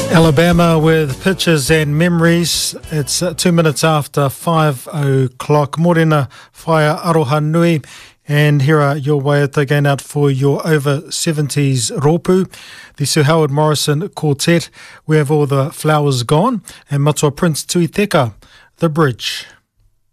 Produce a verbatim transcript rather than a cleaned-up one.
Alabama with pictures and memories. It's uh, two minutes after five o'clock. Morena whaia aroha nui. And here are your waiata going out for your over seventies rōpū. The Sir Howard Morrison Quartet, We Have All the Flowers Gone. And Matua Prince Tui Teka, The Bridge.